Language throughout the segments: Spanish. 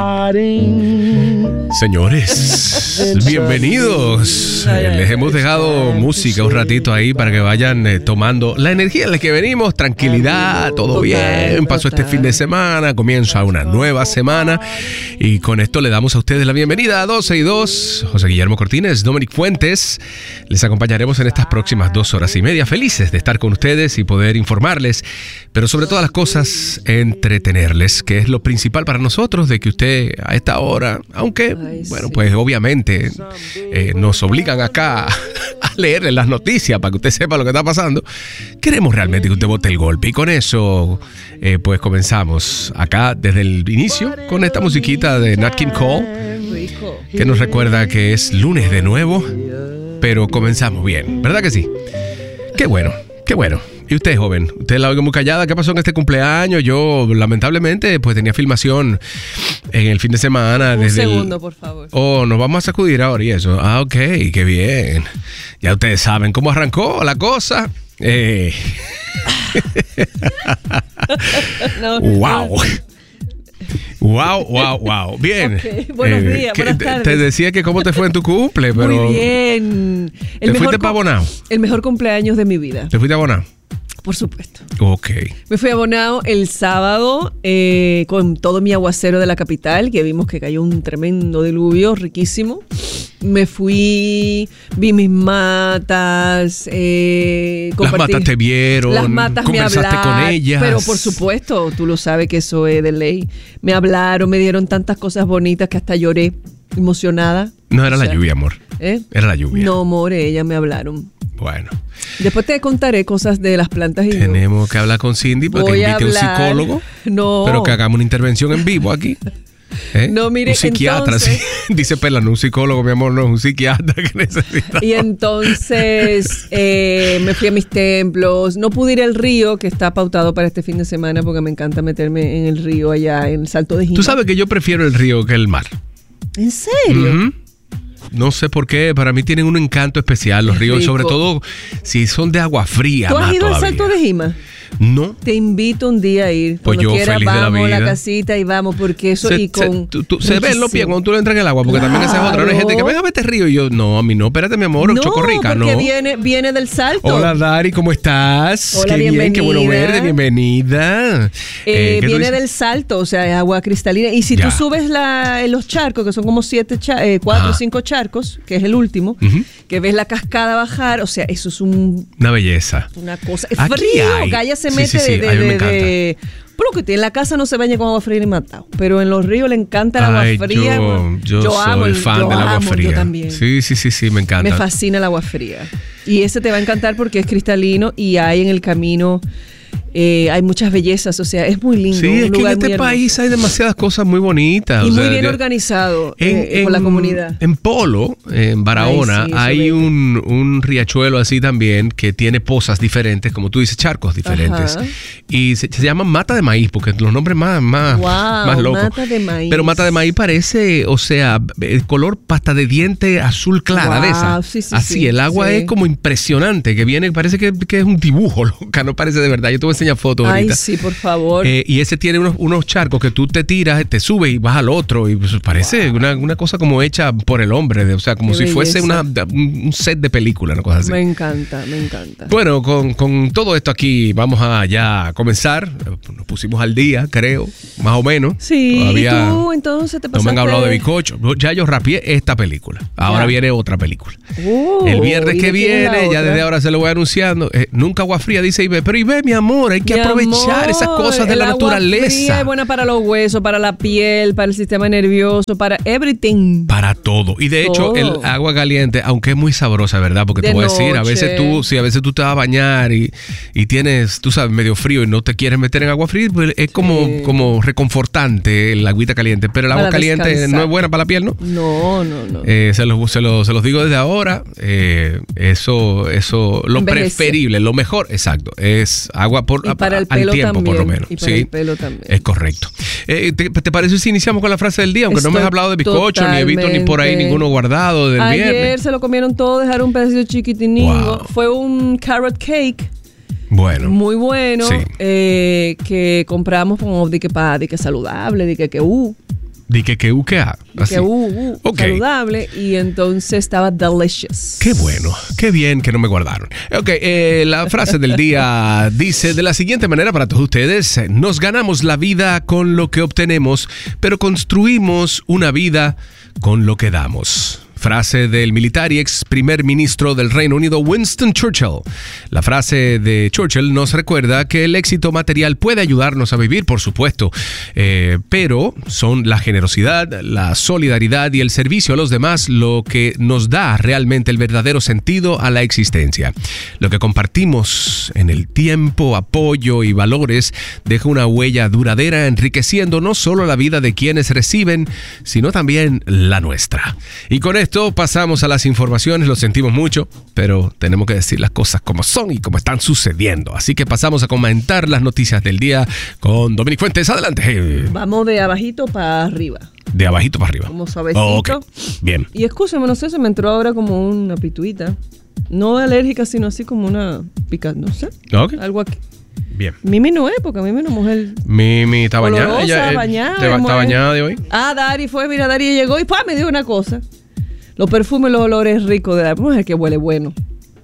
Señores, bienvenidos. Les hemos dejado música un ratito ahí para que vayan tomando la energía en la que venimos. Tranquilidad, todo bien. Pasó este fin de semana, comienza una nueva semana. Y con esto le damos a ustedes la bienvenida a 12 y 2. José Guillermo Cortines, Dominic Fuentes. Les acompañaremos en estas próximas 2 horas y media. Felices de estar con ustedes y poder informarles, pero sobre todas las cosas, entretenerles, que es lo principal para nosotros, de que usted a esta hora, aunque, bueno, pues obviamente nos obligan acá a leerle las noticias para que usted sepa lo que está pasando, queremos realmente que usted bote el golpe. Y con eso, pues comenzamos acá desde el inicio con esta musiquita de Nat King Cole, que nos recuerda que es lunes de nuevo, pero comenzamos bien, ¿verdad que sí? Qué bueno, qué bueno. Y usted, joven, usted la oigo muy callada. ¿Qué pasó en este cumpleaños? Yo, lamentablemente, pues tenía filmación en el fin de semana. Un segundo, por favor. Oh, nos vamos a sacudir ahora y eso. Ah, ok, qué bien. Ya ustedes saben cómo arrancó la cosa. Wow. Wow. Bien. Okay. Buenos días, buenas tardes. Te decía que cómo te fue en tu cumple, pero... Muy bien. ¿Te fuiste para Bonao? El mejor cumpleaños de mi vida. ¿Te fuiste a Bonao? Por supuesto. Ok. Me fui a Bonao el sábado con todo mi aguacero de la capital, que vimos que cayó un tremendo diluvio, riquísimo. Me fui, vi mis matas, las matas te vieron, las matas conversaste me hablaron, con ellas. Pero por supuesto, tú lo sabes que eso es de ley. Me hablaron, me dieron tantas cosas bonitas que hasta lloré, emocionada. No era la lluvia, amor. Era la lluvia. No, amor, ellas me hablaron. Bueno. Después te contaré cosas de las plantas y tenemos que hablar con Cindy para que invite a un psicólogo. No. Pero que hagamos una intervención en vivo aquí. No, mire, un psiquiatra, entonces, sí. Dice Perla, no un psicólogo, mi amor, no es un psiquiatra que necesita. Y entonces me fui a mis templos. No pude ir al río, que está pautado para este fin de semana, porque me encanta meterme en el río allá, en el Salto de Jima. Tú sabes que yo prefiero el río que el mar. ¿En serio? Uh-huh. No sé por qué, para mí tienen un encanto especial los ríos, sobre todo si son de agua fría. ¿Tú has ido al Salto de Jima? No. Te invito un día a ir. Pues cuando yo quiera, feliz vamos de la vida. A la casita y vamos, porque eso se ven los pies cuando tú le entras en el agua, porque también esa es otra. No hay gente que venga a ver este río y yo, no, a mí no, espérate mi amor, no, Chocorrica, no. Porque viene del Salto. Hola Dari, ¿cómo estás? Hola, qué bienvenida. bien, qué bueno verte, bienvenida. Viene del Salto, o sea, es agua cristalina. Y si tú subes los charcos, que son como 4 o 5 charcos, que es el último, que ves la cascada bajar, o sea, eso es una belleza. Una cosa. Es frío, Gaya se mete Por lo que tiene en la casa no se baña con agua fría ni matado. Pero en los ríos le encanta el agua fría. Yo soy fan del agua fría. Yo también. Sí, me encanta. Me fascina el agua fría. Y ese te va a encantar porque es cristalino y hay en el camino... hay muchas bellezas, o sea, es muy lindo. Sí, es que en este país hay demasiadas cosas muy bonitas. Y muy bien organizado por la comunidad. En Polo, en Barahona, hay un riachuelo así también que tiene pozas diferentes, como tú dices, charcos diferentes. Ajá. Y se llaman mata de maíz, porque los nombres más locos. Mata de maíz. Pero mata de maíz parece, o sea, el color pasta de diente azul clara de esa. Sí, así, el agua es como impresionante, que viene, parece que es un dibujo, loca, no parece de verdad. Yo te voy a enseñar fotos ahorita. Ay, sí, por favor. Y ese tiene unos charcos que tú te tiras, te subes y vas al otro. Y pues parece una cosa como hecha por el hombre. O sea, como si fuese un set de película, una cosa así. Me encanta. Bueno, con todo esto aquí vamos a ya comenzar. Nos pusimos al día, creo, más o menos. Sí, todavía y tú entonces te pasaste... No me han hablado de bizcocho. Ya yo rapié esta película. Ahora viene otra película. El viernes que viene, ya desde ahora se lo voy anunciando. Nunca agua fría, dice Ibe. Pero Ibe, mi amor, hay que aprovechar esas cosas de la naturaleza. El agua fría es buena para los huesos, para la piel, para el sistema nervioso, para everything. Para todo. Y de hecho, el agua caliente, aunque es muy sabrosa, ¿verdad? Porque te voy a decir, a veces tú te vas a bañar y tienes, tú sabes, medio frío y no te quieres meter en agua fría, pues es como reconfortante el agüita caliente. Pero el agua caliente descansar. No es buena para la piel, ¿no? No. Se los digo desde ahora. Eso lo preferible, lo mejor, exacto, es agua para el al pelo tiempo, también, por lo menos. Y para el pelo también. Es correcto. ¿Te parece si iniciamos con la frase del día? Aunque no me has hablado de bizcocho, ni he visto ni por ahí ninguno guardado del viernes. Ayer se lo comieron todo, dejaron un pedacito chiquitiningo. Wow. Fue un carrot cake. Bueno. Muy bueno. Sí. Que compramos como de que saludable, de que Di que así. Okay. Saludable, y entonces estaba delicious. Qué bueno, qué bien que no me guardaron. Ok, la frase del día dice de la siguiente manera para todos ustedes: nos ganamos la vida con lo que obtenemos, pero construimos una vida con lo que damos. Frase del militar y ex primer ministro del Reino Unido, Winston Churchill. La frase de Churchill nos recuerda que el éxito material puede ayudarnos a vivir, por supuesto, pero son la generosidad, la solidaridad y el servicio a los demás lo que nos da realmente el verdadero sentido a la existencia. Lo que compartimos en el tiempo, apoyo y valores deja una huella duradera, enriqueciendo no solo la vida de quienes reciben, sino también la nuestra. Y con esto pasamos a las informaciones. Lo sentimos mucho, pero tenemos que decir las cosas como son y como están sucediendo. Así que pasamos a comentar las noticias del día con Dominic Fuentes. Adelante. Vamos de abajito para arriba. De abajito para arriba. Como suavecito. Okay. Bien. Y escúchame, no sé, se me entró ahora como una pituita. No alérgica, sino así como una pica, no sé. Okay. Algo aquí. Bien. Mimi no es, porque Mimi es una mujer. Mimi está bañada. Olorosa, Ella bañada. está bañada de hoy. Dari fue, mira, Dari llegó y me dijo una cosa. Los perfumes, los olores ricos de la mujer que huele bueno.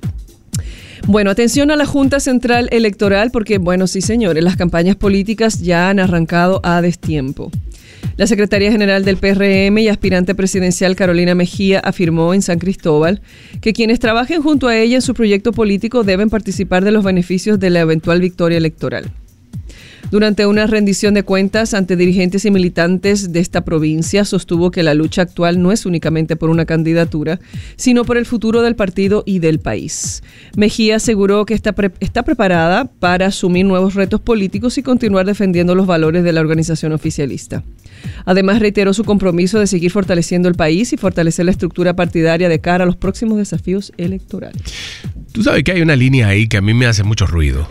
Bueno, atención a la Junta Central Electoral porque, bueno, sí señores, las campañas políticas ya han arrancado a destiempo. La Secretaría General del PRM y aspirante presidencial Carolina Mejía afirmó en San Cristóbal que quienes trabajen junto a ella en su proyecto político deben participar de los beneficios de la eventual victoria electoral. Durante una rendición de cuentas ante dirigentes y militantes de esta provincia, sostuvo que la lucha actual no es únicamente por una candidatura, sino por el futuro del partido y del país. Mejía aseguró que está preparada para asumir nuevos retos políticos y continuar defendiendo los valores de la organización oficialista. Además, reiteró su compromiso de seguir fortaleciendo el país y fortalecer la estructura partidaria de cara a los próximos desafíos electorales. Tú sabes que hay una línea ahí que a mí me hace mucho ruido.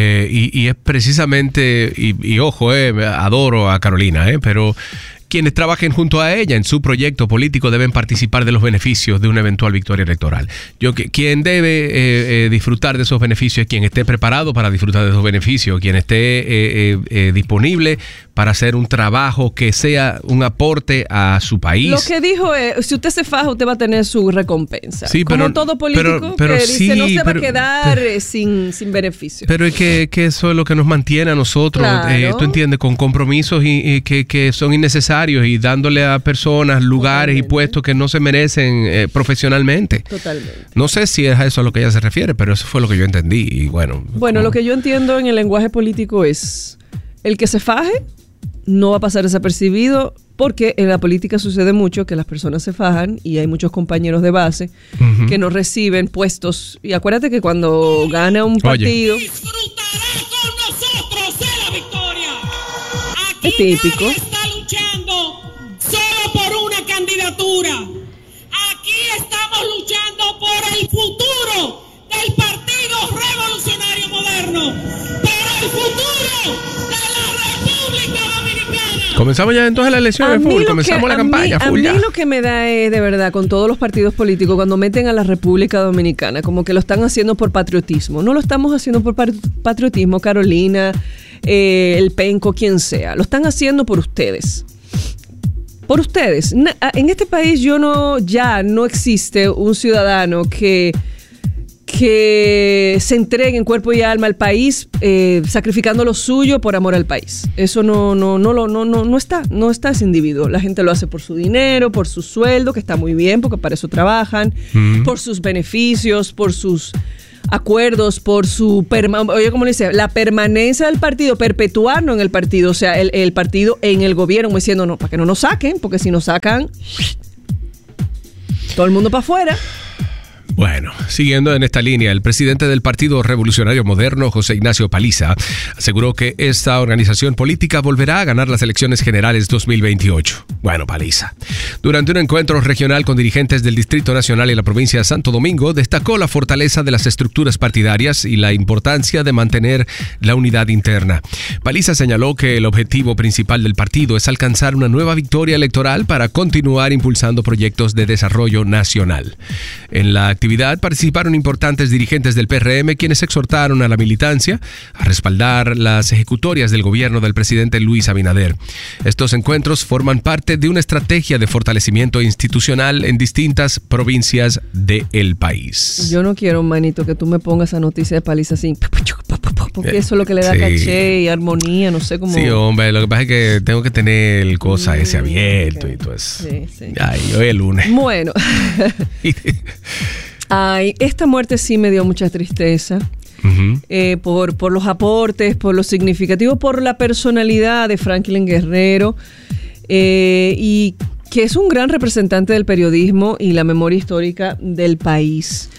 Y es precisamente, y ojo, adoro a Carolina, pero quienes trabajen junto a ella en su proyecto político deben participar de los beneficios de una eventual victoria electoral. Quien debe disfrutar de esos beneficios es quien esté preparado para disfrutar de esos beneficios, quien esté disponible para hacer un trabajo que sea un aporte a su país. Lo que dijo es, si usted se faja, usted va a tener su recompensa. Sí, como todo político pero que sí, dice no se va a quedar sin beneficio. Pero es que eso es lo que nos mantiene a nosotros, claro. Tú entiendes, con compromisos y que son innecesarios y dándole a personas lugares y puestos que no se merecen profesionalmente. Totalmente. No sé si es a eso a lo que ella se refiere, pero eso fue lo que yo entendí. Y bueno, lo que yo entiendo en el lenguaje político es el que se faje no va a pasar desapercibido, porque en la política sucede mucho que las personas se fajan y hay muchos compañeros de base que no reciben puestos. Y acuérdate que cuando gana un partido... Disfrutará con nosotros de la victoria. Aquí es típico. Nadie está luchando solo por una candidatura. Aquí estamos luchando por el futuro del Partido Revolucionario Moderno, por el futuro de la República Dominicana. Comenzamos ya entonces las elecciones full, comenzamos la campaña full ya. A mí lo que me da es, de verdad, con todos los partidos políticos, cuando meten a la República Dominicana, como que lo están haciendo por patriotismo. No lo estamos haciendo por patriotismo, Carolina, el Penco, quien sea. Lo están haciendo por ustedes. Por ustedes. En este país ya no existe un ciudadano que se entregue en cuerpo y alma al país, sacrificando lo suyo por amor al país. Eso no está ese individuo. La gente lo hace por su dinero, por su sueldo, que está muy bien, porque para eso trabajan, por sus beneficios, por sus acuerdos, por su ¿cómo le dice? La permanencia del partido, perpetuarnos en el partido, o sea, el partido en el gobierno, como diciendo, no, para que no nos saquen, porque si nos sacan, todo el mundo para afuera. Bueno, siguiendo en esta línea, el presidente del Partido Revolucionario Moderno, José Ignacio Paliza, aseguró que esta organización política volverá a ganar las elecciones generales 2028. Bueno, Paliza. Durante un encuentro regional con dirigentes del Distrito Nacional y la provincia de Santo Domingo, destacó la fortaleza de las estructuras partidarias y la importancia de mantener la unidad interna. Paliza señaló que el objetivo principal del partido es alcanzar una nueva victoria electoral para continuar impulsando proyectos de desarrollo nacional. En la actividad actividad participaron importantes dirigentes del PRM, quienes exhortaron a la militancia a respaldar las ejecutorias del gobierno del presidente Luis Abinader. Estos encuentros forman parte de una estrategia de fortalecimiento institucional en distintas provincias del país. Yo no quiero, manito, que tú me pongas esa noticia de paliza así, porque eso es lo que le da caché y armonía, no sé cómo. Sí, hombre, lo que pasa es que tengo que tener el cosa ese abierto y todo eso. Sí. Ay, hoy es lunes. Bueno. Ay, esta muerte sí me dio mucha tristeza. Uh-huh. Por los aportes, por lo significativo, por la personalidad de Franklin Guerrero, y que es un gran representante del periodismo y la memoria histórica del país.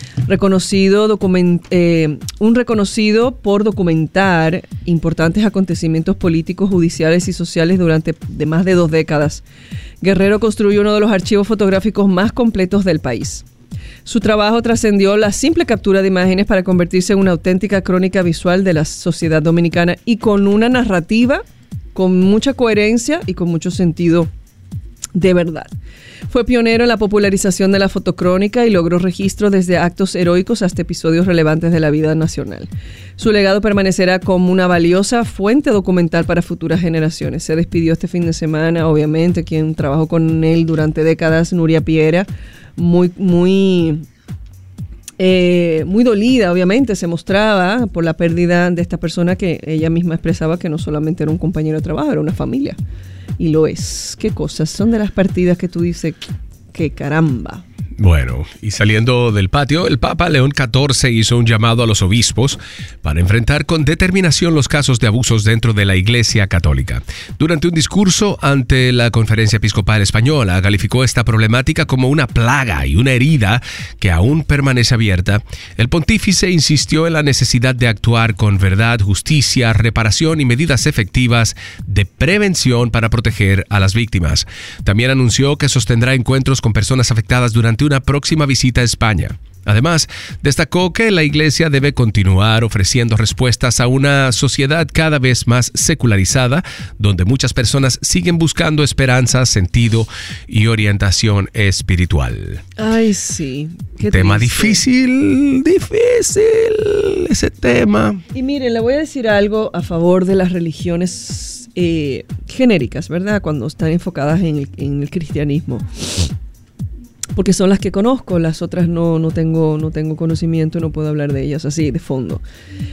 Un reconocido por documentar importantes acontecimientos políticos, judiciales y sociales durante más de 2 décadas. Guerrero construyó uno de los archivos fotográficos más completos del país. Su trabajo trascendió la simple captura de imágenes para convertirse en una auténtica crónica visual de la sociedad dominicana y con una narrativa con mucha coherencia y con mucho sentido de verdad. Fue pionero en la popularización de la fotocrónica y logró registro desde actos heroicos hasta episodios relevantes de la vida nacional. Su legado permanecerá como una valiosa fuente documental para futuras generaciones. Se despidió este fin de semana, obviamente, quien trabajó con él durante décadas, Nuria Piera, muy dolida, obviamente, se mostraba por la pérdida de esta persona que ella misma expresaba que no solamente era un compañero de trabajo, era una familia. Y lo es. ¿Qué cosas? Son de las partidas que tú dices, que caramba. Bueno, y saliendo del patio, el Papa León XIV hizo un llamado a los obispos para enfrentar con determinación los casos de abusos dentro de la Iglesia Católica. Durante un discurso ante la Conferencia Episcopal Española, calificó esta problemática como una plaga y una herida que aún permanece abierta. El pontífice insistió en la necesidad de actuar con verdad, justicia, reparación y medidas efectivas de prevención para proteger a las víctimas. También anunció que sostendrá encuentros con personas afectadas durante una próxima visita a España. Además, destacó que la Iglesia debe continuar ofreciendo respuestas a una sociedad cada vez más secularizada, donde muchas personas siguen buscando esperanza, sentido y orientación espiritual. Ay, sí. Qué tema triste. difícil ese tema. Y miren, le voy a decir algo a favor de las religiones genéricas, ¿verdad? Cuando están enfocadas en el cristianismo. Porque son las que conozco, las otras no tengo conocimiento, no puedo hablar de ellas así de fondo.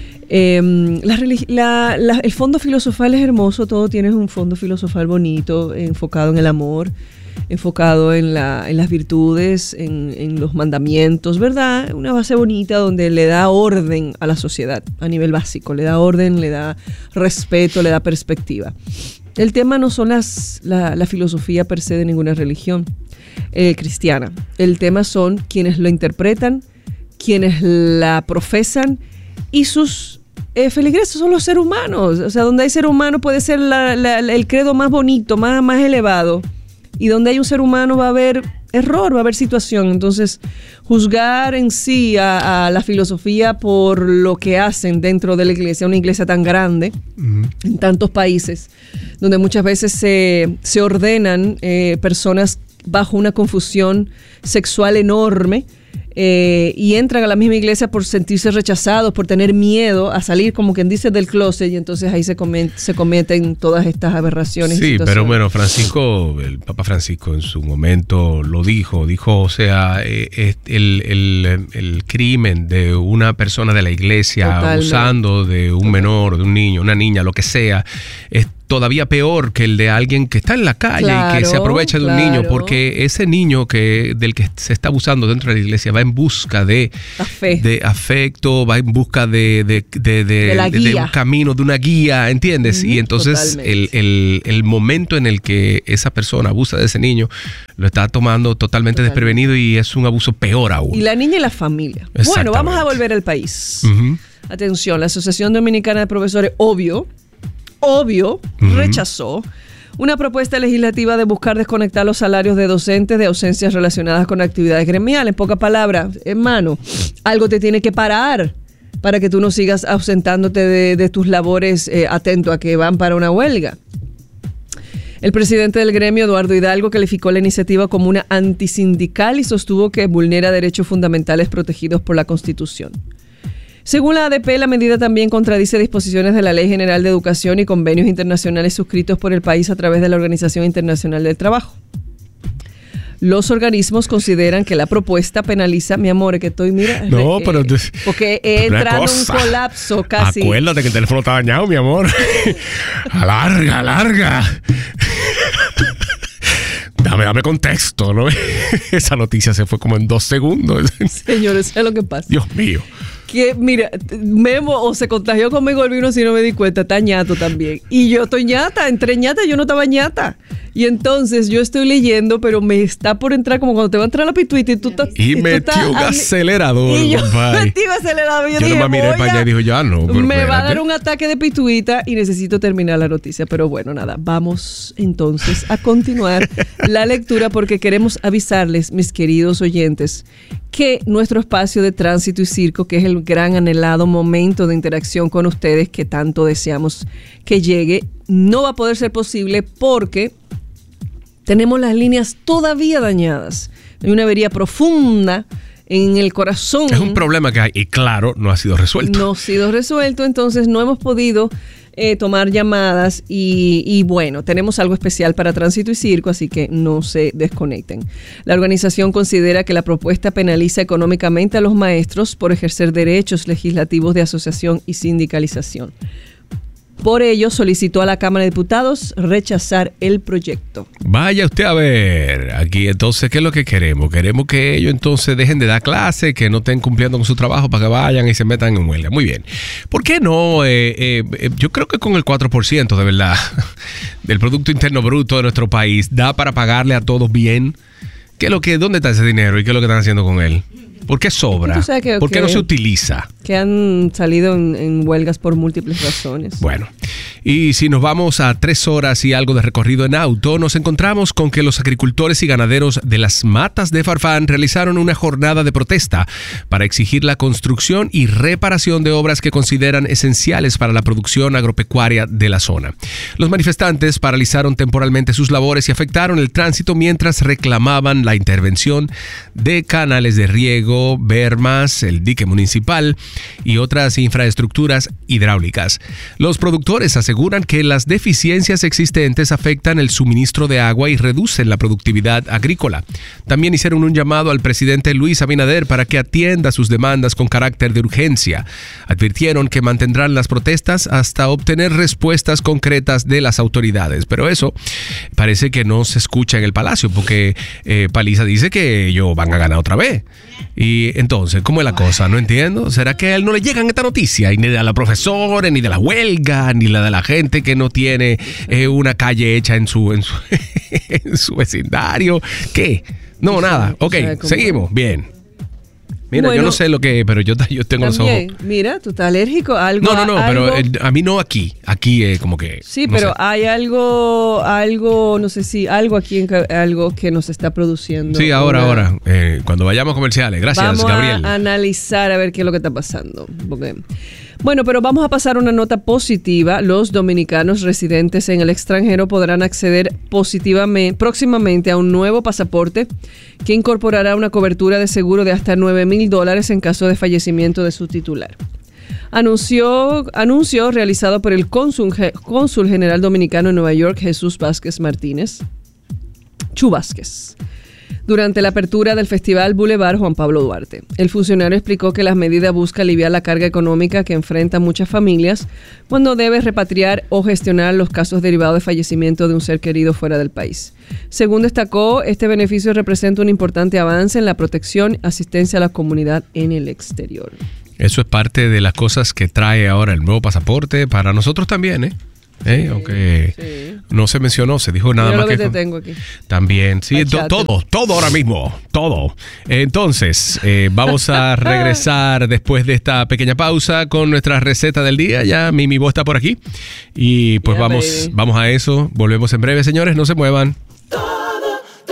El fondo filosofal es hermoso, todo tiene un fondo filosofal bonito, enfocado en el amor, enfocado en las virtudes, en los mandamientos, ¿verdad? Una base bonita donde le da orden a la sociedad a nivel básico, le da orden, le da respeto, le da perspectiva. El tema no son la filosofía per se de ninguna religión cristiana. El tema son quienes lo interpretan, quienes la profesan y sus feligreses son los seres humanos. O sea, donde hay ser humano puede ser el credo más bonito, más elevado. Y donde hay un ser humano va a haber error, va a haber situación. Entonces, juzgar en sí a la filosofía por lo que hacen dentro de la iglesia, una iglesia tan grande, en tantos países, donde muchas veces se ordenan personas bajo una confusión sexual enorme, y entran a la misma iglesia por sentirse rechazados, por tener miedo a salir, como quien dice, del closet, y entonces ahí se cometen todas estas aberraciones. Sí, pero bueno, el Papa Francisco en su momento lo dijo, o sea, el crimen de una persona de la iglesia totalmente, abusando de un menor, de un niño, una niña, lo que sea, es todavía peor que el de alguien que está en la calle, claro, y que se aprovecha de un niño, porque ese niño del que se está abusando dentro de la iglesia va en busca de afecto, va en busca de un camino, de una guía, ¿entiendes? Y entonces el momento en el que esa persona abusa de ese niño lo está tomando totalmente desprevenido, y es un abuso peor aún. Y la niña y la familia. Bueno, vamos a volver al país. Atención, la Asociación Dominicana de Profesores, obvio, rechazó una propuesta legislativa de buscar desconectar los salarios de docentes de ausencias relacionadas con actividades gremiales. En pocas palabras, hermano, algo te tiene que parar para que tú no sigas ausentándote de tus labores, atento a que van para una huelga. El presidente del gremio, Eduardo Hidalgo, calificó la iniciativa como una antisindical y sostuvo que vulnera derechos fundamentales protegidos por la Constitución. Según la ADP, la medida también contradice disposiciones de la Ley General de Educación y convenios internacionales suscritos por el país a través de la Organización Internacional del Trabajo. Los organismos consideran que la propuesta penaliza, mi amor, que estoy, mira, no, pero porque he entrado en un colapso casi. Acuérdate que el teléfono está dañado, mi amor. Alarga. Dame contexto, ¿no? Esa noticia se fue como en 2 segundos. Señores, ¿sabes lo que pasa? Dios mío. Que, mira, Memo o se contagió conmigo el vino si no me di cuenta, está ñato también. Y yo estoy ñata, entré ñata, yo no estaba ñata. Y entonces yo estoy leyendo, pero me está por entrar como cuando te va a entrar la pituita y tú estás... Y metió un acelerador, y yo compadre. metí un acelerador. Yo nomás miré para allá y dijo, ya no. Me va a dar un ataque de pituita y necesito terminar la noticia. Pero bueno, nada, vamos entonces a continuar la lectura porque queremos avisarles, mis queridos oyentes, que nuestro espacio de tránsito y circo, que es el gran anhelado momento de interacción con ustedes que tanto deseamos que llegue, no va a poder ser posible porque tenemos las líneas todavía dañadas. Hay una avería profunda en el corazón. Es un problema que hay y claro, no ha sido resuelto. No ha sido resuelto, entonces no hemos podido tomar llamadas y bueno, tenemos algo especial para Tránsito y Circo, así que no se desconecten. La organización considera que la propuesta penaliza económicamente a los maestros por ejercer derechos legislativos de asociación y sindicalización. Por ello, solicitó a la Cámara de Diputados rechazar el proyecto. Vaya usted a ver, aquí entonces, ¿qué es lo que queremos? Queremos que ellos entonces dejen de dar clase, que no estén cumpliendo con su trabajo para que vayan y se metan en huelga. Muy bien. ¿Por qué no? Yo creo que con el 4% de verdad del Producto Interno Bruto de nuestro país da para pagarle a todos bien. ¿Dónde está ese dinero y qué es lo que están haciendo con él? ¿Por qué sobra? ¿Por qué no se utiliza? Que han salido en huelgas por múltiples razones. Bueno, y si nos vamos a 3 horas y algo de recorrido en auto, nos encontramos con que los agricultores y ganaderos de las Matas de Farfán realizaron una jornada de protesta para exigir la construcción y reparación de obras que consideran esenciales para la producción agropecuaria de la zona. Los manifestantes paralizaron temporalmente sus labores y afectaron el tránsito mientras reclamaban la intervención de canales de riego, bermas, el dique municipal y otras infraestructuras hidráulicas. Los productores aseguran que las deficiencias existentes afectan el suministro de agua y reducen la productividad agrícola. También hicieron un llamado al presidente Luis Abinader para que atienda sus demandas con carácter de urgencia. Advirtieron que mantendrán las protestas hasta obtener respuestas concretas de las autoridades. Pero eso parece que no se escucha en el Palacio porque Paliza dice que ellos van a ganar otra vez. Y entonces, ¿cómo es la cosa? No entiendo. ¿Será que a él no le llegan esta noticia? Y ni de la profesora, ni de la huelga, ni la de la gente que no tiene una calle hecha en su vecindario. ¿Qué? No, nada. Ok, seguimos. Bien. Mira, bueno, yo no sé lo que, pero yo tengo los ojos. Mira, tú estás alérgico a algo. No, pero a mí no aquí. Aquí como que. Sí, no pero sé. Hay algo, no sé si algo aquí, algo que nos está produciendo. Sí, ahora. Cuando vayamos a comerciales. Gracias, Gabriel. Vamos a analizar a ver qué es lo que está pasando. Porque, bueno, pero vamos a pasar una nota positiva. Los dominicanos residentes en el extranjero podrán acceder próximamente a un nuevo pasaporte que incorporará una cobertura de seguro de hasta $9,000 en caso de fallecimiento de su titular. Anuncio realizado por el cónsul general dominicano en Nueva York, Jesús Vázquez Martínez, Chu Vázquez, durante la apertura del Festival Boulevard Juan Pablo Duarte. El funcionario explicó que la medida busca aliviar la carga económica que enfrentan muchas familias cuando debe repatriar o gestionar los casos derivados de fallecimiento de un ser querido fuera del país. Según destacó, este beneficio representa un importante avance en la protección y asistencia a la comunidad en el exterior. Eso es parte de las cosas que trae ahora el nuevo pasaporte para nosotros también, aunque no se mencionó, se dijo nada. Mira más lo que te tengo aquí. También, sí, todo ahora mismo, todo. Entonces, vamos a regresar después de esta pequeña pausa con nuestra receta del día. Ya mi voz está por aquí y pues vamos a eso. Volvemos en breve, señores, no se muevan.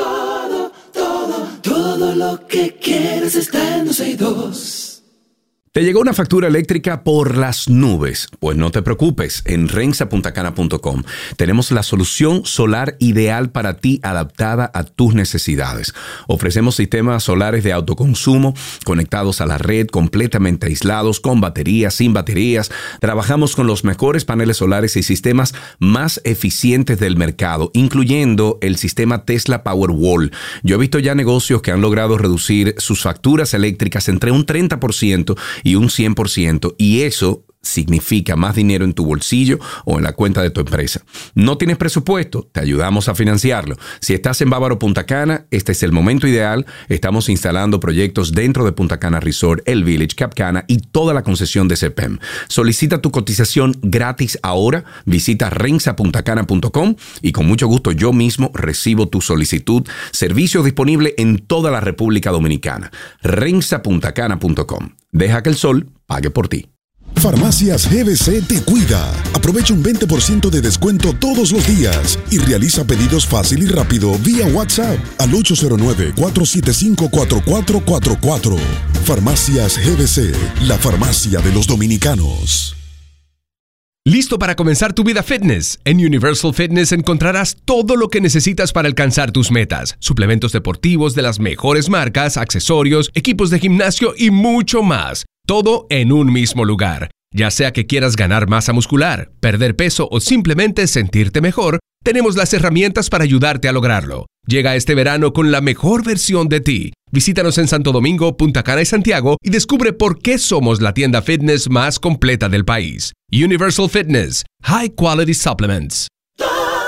Todo lo que quieres está en 12y 2. ¿Te llegó una factura eléctrica por las nubes? Pues no te preocupes, en rensapuntacana.com tenemos la solución solar ideal para ti, adaptada a tus necesidades. Ofrecemos sistemas solares de autoconsumo conectados a la red, completamente aislados, con baterías, sin baterías. Trabajamos con los mejores paneles solares y sistemas más eficientes del mercado, incluyendo el sistema Tesla Powerwall. Yo he visto ya negocios que han logrado reducir sus facturas eléctricas entre un 30% y un 100%, y eso significa más dinero en tu bolsillo o en la cuenta de tu empresa. ¿No tienes presupuesto? Te ayudamos a financiarlo. Si estás en Bávaro Punta Cana, este es el momento ideal. Estamos instalando proyectos dentro de Punta Cana Resort, El Village, Cap Cana y toda la concesión de CEPEM. Solicita tu cotización gratis ahora. Visita rensapuntacana.com y con mucho gusto yo mismo recibo tu solicitud. Servicio disponible en toda la República Dominicana. rensapuntacana.com. Deja que el sol pague por ti. Farmacias GBC te cuida. Aprovecha un 20% de descuento todos los días y realiza pedidos fácil y rápido vía WhatsApp al 809-475-4444. Farmacias GBC, la farmacia de los dominicanos. ¿Listo para comenzar tu vida fitness? En Universal Fitness encontrarás todo lo que necesitas para alcanzar tus metas. Suplementos deportivos de las mejores marcas, accesorios, equipos de gimnasio y mucho más. Todo en un mismo lugar. Ya sea que quieras ganar masa muscular, perder peso o simplemente sentirte mejor, tenemos las herramientas para ayudarte a lograrlo. Llega este verano con la mejor versión de ti. Visítanos en Santo Domingo, Punta Cana y Santiago y descubre por qué somos la tienda fitness más completa del país. Universal Fitness. High Quality Supplements.